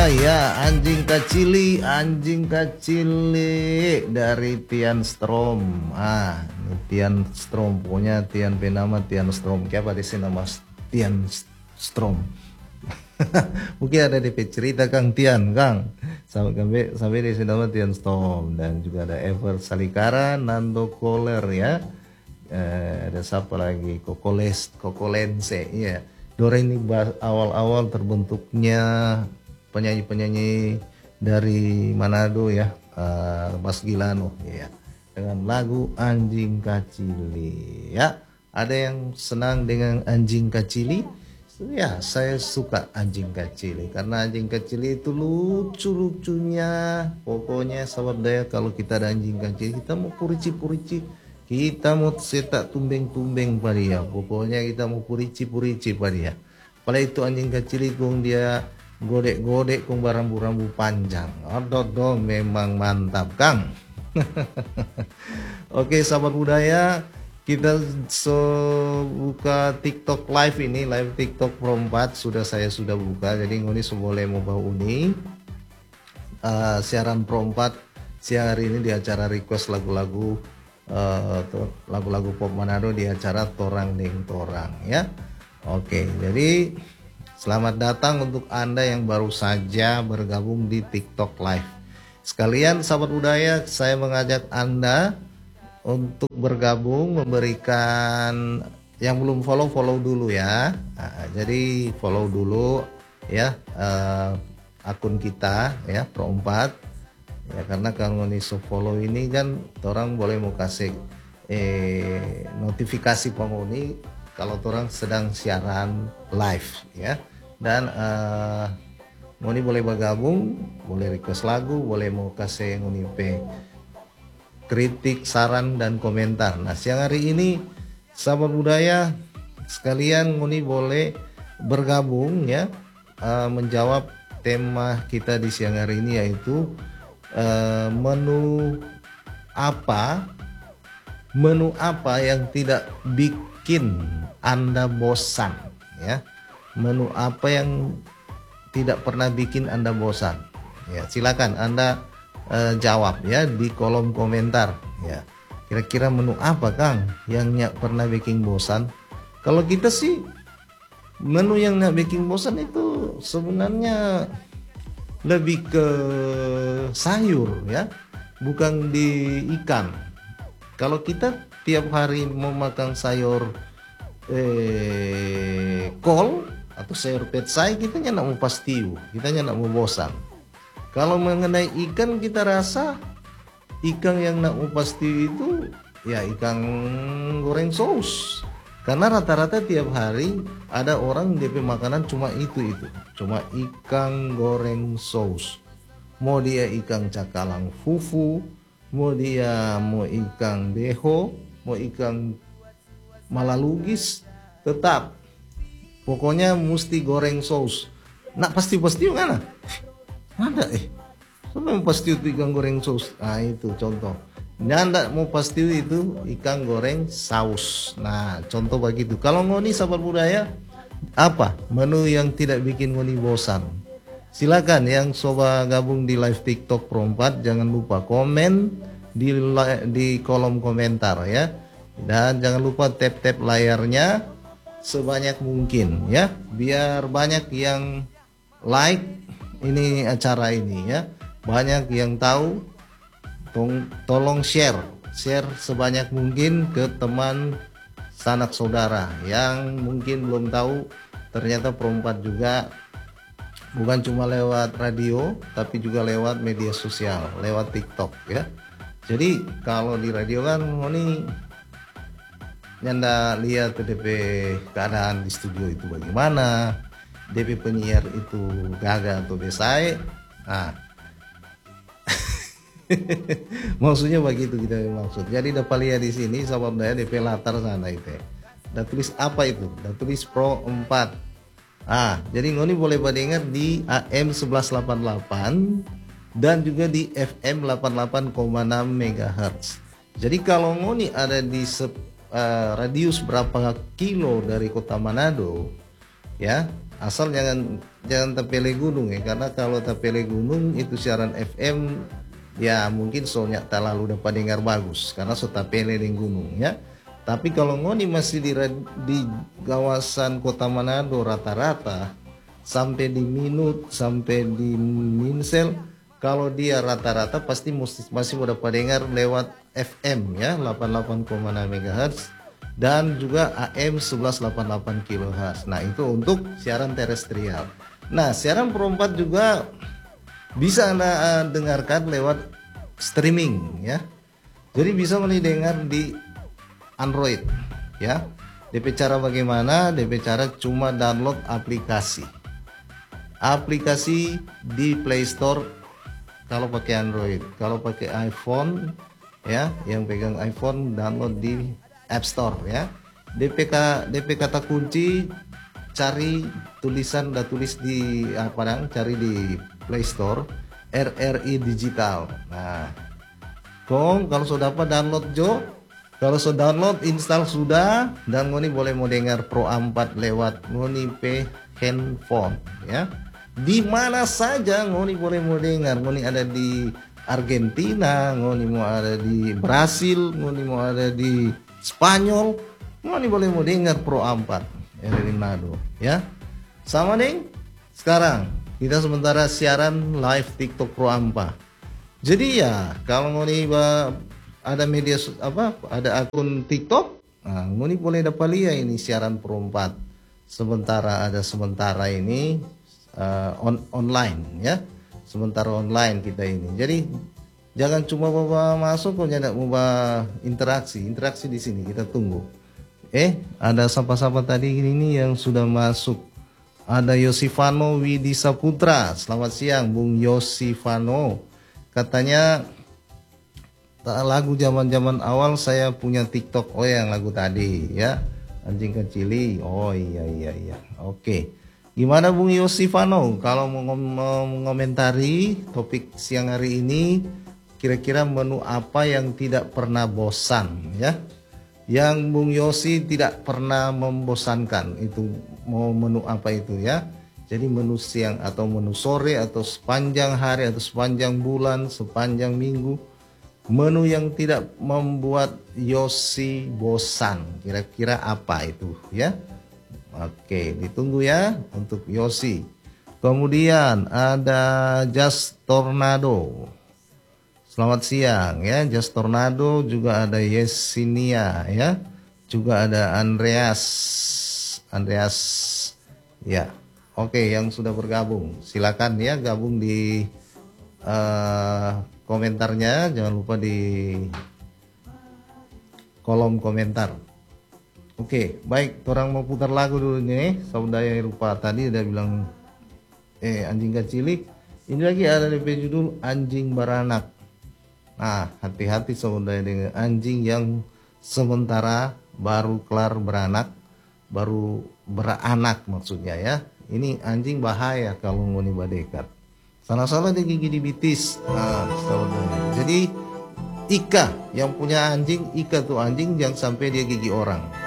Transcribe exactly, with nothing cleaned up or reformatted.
ya, anjing kacili, anjing kacili dari Tian Strom. Ah, ini Tian Strom, pokoknya Tian penama Tian Strom. Siapa di sini nama Tian Strom? Mungkin ada D P cerita Kang Tian, Kang. Sampai sampai, sampai di sini nama Tian Strom, dan juga ada Ever Salikara, Nando Kohler ya. Eh, ada siapa lagi? Kokoles, Kokolense ya. Dora ini awal-awal terbentuknya penyanyi-penyanyi dari Manado ya, uh, Mas Gilano ya, dengan lagu Anjing Kacili ya. Ada yang senang dengan Anjing Kacili? Ya, saya suka Anjing Kacili karena Anjing Kacili itu lucu-lucunya. Pokoknya sahabat daya, kalau kita ada Anjing Kacili, kita mau purici-purici, kita mau setak tumbeng-tumbeng pada dia. Pokoknya kita mau purici-purici pada dia. Pada itu Anjing Kacili kung dia godek-godek kung barambu-rambu panjang. Aduh, memang mantap Kang. Oke sahabat budaya, kita so buka TikTok live ini, live TikTok Pro empat sudah saya sudah buka. Jadi ngoni boleh mau bawa uni uh, siaran Pro empat siang hari ini di acara request lagu-lagu uh, lagu-lagu pop Manado di acara Torang Deng Torang ya. Oke, jadi selamat datang untuk Anda yang baru saja bergabung di TikTok Live. Sekalian sahabat budaya, saya mengajak Anda untuk bergabung, memberikan yang belum follow, follow dulu ya. Nah, jadi follow dulu ya uh, akun kita ya Pro empat. Ya, karena kalau niso follow ini kan orang boleh mau kasih eh, notifikasi penghuni kalau orang sedang siaran live ya. Dan uh, Ngoni boleh bergabung, boleh request lagu, boleh mau kasih Ngoni pe kritik, saran dan komentar. Nah siang hari ini sahabat budaya sekalian, Ngoni boleh bergabung ya, uh, menjawab tema kita di siang hari ini, yaitu uh, menu apa menu apa yang tidak bikin Anda bosan ya. Menu apa yang tidak pernah bikin Anda bosan? Ya, silakan Anda uh, jawab ya di kolom komentar ya. Kira-kira menu apa Kang yang nggak pernah bikin bosan? Kalau kita sih menu yang nggak bikin bosan itu sebenarnya lebih ke sayur ya, bukan di ikan. Kalau kita tiap hari mau makan sayur eh, kol atau sayur petsai, kita nggak mau pastiu, kita nggak mau bosan. Kalau mengenai ikan, kita rasa ikan yang nak mau pastiu itu ya ikan goreng saus. Karena rata-rata tiap hari ada orang D P makanan cuma itu itu, cuma ikan goreng saus. Mau dia ikan cakalang fufu, mau dia mau ikan beho, mau ikan malalugis, tetap pokoknya mesti goreng saus. Nak pasti-pasti mana? Ada eh. Sampai pasti itu ikan goreng saus. Nah itu contoh. Nanda mau pasti itu ikan goreng saus. Nah contoh begitu. Kalau ngoni sahabat budaya, apa menu yang tidak bikin ngoni bosan? Silakan yang coba gabung di live TikTok Pro empat, jangan lupa komen di di kolom komentar ya. Dan jangan lupa tap-tap layarnya sebanyak mungkin ya, biar banyak yang like ini acara ini ya, banyak yang tahu. Tong, tolong share share sebanyak mungkin ke teman sanak saudara yang mungkin belum tahu ternyata Pro empat juga bukan cuma lewat radio, tapi juga lewat media sosial, lewat TikTok ya. Jadi kalau di radio kan ini Nyanda lihat D P keadaan di studio itu bagaimana, D P penyiar itu gagal atau besai. Nah, maksudnya begitu kita maksud. Jadi dapat lihat di sini sahabat daya D P latar sana itu. Dan tulis apa itu? Dan tulis Pro empat. Ah, jadi ngoni boleh bandingkan di A M sebelas delapan puluh delapan dan juga di F M delapan puluh delapan koma enam megahertz. Jadi kalau ngoni ada di Uh, radius berapa kilo dari kota Manado ya, asal jangan jangan tapele gunung ya, karena kalau tapele gunung itu siaran F M ya mungkin soalnya tak lalu dapat dengar bagus karena so tapele di gunung ya. Tapi kalau ngoni masih di, di kawasan kota Manado rata-rata sampai di Minut sampai di Minsel, kalau dia rata-rata pasti masih mau dapat dengar lewat F M ya delapan puluh delapan koma enam megahertz dan juga A M seribu seratus delapan puluh delapan kilohertz. Nah itu untuk siaran terestrial. Nah siaran perempat juga bisa Anda uh, dengarkan lewat streaming ya. Jadi bisa mendengar di Android ya. D P cara bagaimana? D P cara cuma download aplikasi. Aplikasi di Play Store kalau pakai Android. Kalau pakai iPhone ya, yang pegang iPhone download di App Store ya. D P K D P kata kunci cari tulisan udah tulis di apa dang, cari di Play Store R R I Digital. Nah, kong kalau sudah dapat download Jo, kalau sudah download install sudah, dan ngoni boleh mau dengar Pro empat lewat ngoni pe handphone ya. Di mana saja ngoni boleh mau dengar. Ngoni ada di Argentina, ngoni mau ada di Brasil, ngoni mau ada di Spanyol, ngoni boleh mau dengar Pro empat R R I Manado ya. Sama deng. Sekarang kita sementara siaran live TikTok Pro empat. Jadi ya kalau ngoni ada media apa, ada akun TikTok, nah, ngoni boleh dapat lihat ini siaran Pro empat. Sementara ada sementara ini uh, on, online ya. Sementara online kita ini. Jadi jangan cuma bawa masuk kok tidak mau interaksi. Interaksi di sini kita tunggu. Eh, ada siapa-siapa tadi ini yang sudah masuk. Ada Yosifano Widi Saputra. Selamat siang Bung Yosifano. Katanya lagu zaman-zaman awal saya punya TikTok. Oh yang lagu tadi ya. Anjing kecili. Oh iya iya iya. Oke. Gimana Bung Yosifano kalau mau mengomentari topik siang hari ini, kira-kira menu apa yang tidak pernah bosan ya? Yang Bung Yosi tidak pernah membosankan, itu mau menu apa itu ya? Jadi menu siang atau menu sore atau sepanjang hari atau sepanjang bulan, sepanjang minggu, menu yang tidak membuat Yosi bosan, kira-kira apa itu ya? Oke, ditunggu ya untuk Yosi. Kemudian ada Just Tornado. Selamat siang ya, Just Tornado, juga ada Yesinia ya. Juga ada Andreas. Andreas ya. Oke, yang sudah bergabung silakan ya gabung di uh, komentarnya, jangan lupa di kolom komentar. Oke, baik, orang mau putar lagu dulu nih. Saudara lupa tadi udah bilang eh anjing kecilik. Ini lagi ada D P judul anjing beranak. Nah, hati-hati saudara dengan anjing yang sementara baru kelar beranak, baru beranak maksudnya ya. Ini anjing bahaya kalau ngoni badekat. Salah-salah dia gigi di bitis. Nah, saudara. Jadi Ika yang punya anjing, Ika tuh anjing jangan sampai dia gigi orang.